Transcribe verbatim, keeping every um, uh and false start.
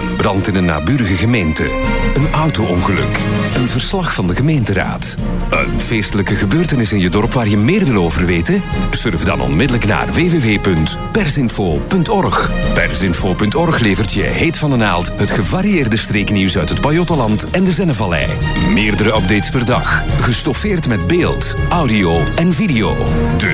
Een brand in een naburige gemeente. Een auto-ongeluk. Een verslag van de gemeenteraad. Een feestelijke gebeurtenis in je dorp waar je meer wil over weten? Surf dan onmiddellijk naar w w w punt persinfo punt org. Persinfo punt org levert je heet van de naald het gevarieerde streeknieuws uit het Pajottenland en de Zennevallei. Meerdere updates per dag. Gestoffeerd met beeld, audio en video. Dus